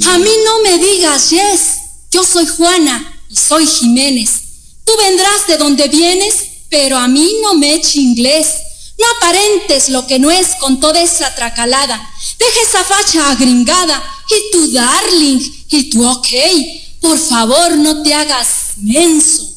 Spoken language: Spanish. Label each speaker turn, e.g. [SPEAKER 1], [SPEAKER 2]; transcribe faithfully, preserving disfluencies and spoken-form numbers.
[SPEAKER 1] A mí no me digas yes. Yo soy Juana y soy Jiménez. Tú vendrás de donde vienes, pero a mí no me eche inglés. No aparentes lo que no es con toda esa tracalada. Deja esa facha agringada. Y tu darling, y tu ok. Por favor, no te hagas menso.